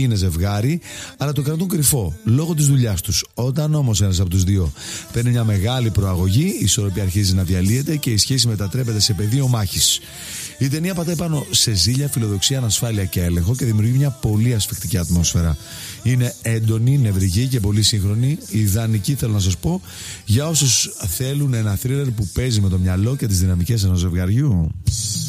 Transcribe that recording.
είναι ζευγάρι, αλλά το κρατούν κρυφό λόγω της δουλειάς τους. Όταν όμως ένας από τους δύο παίρνει μια μεγάλη προαγωγή, η ισορροπία αρχίζει να διαλύεται και η σχέση μετατρέπεται σε πεδίο μάχης. Η ταινία πατάει πάνω σε ζήλια, φιλοδοξία, ανασφάλεια και έλεγχο και δημιουργεί μια πολύ ασφικτική ατμόσφαιρα. Είναι έντονη, νευρική και πολύ σύγχρονη. Ιδανική, θέλω να σας πω, για όσους θέλουν ένα θρίλερ που παίζει με το μυαλό και τις δυναμικές ενός ζευγαριού.